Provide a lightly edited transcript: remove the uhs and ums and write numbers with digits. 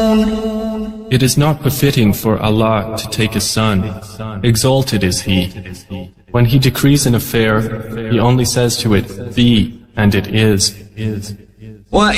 It is not befitting for Allah to take a son. Exalted is He. When He decrees an affair, He only says to it, be, and it is. وإن